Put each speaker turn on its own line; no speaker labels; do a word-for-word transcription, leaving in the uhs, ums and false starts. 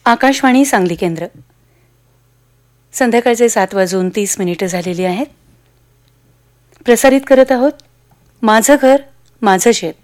आकाशवाणी सांगली केंद्र. संध्याकाळचे सात वाजून तीस मिनिटं झालेली आहेत. प्रसारित करत आहोत माझं घर माझं शेत.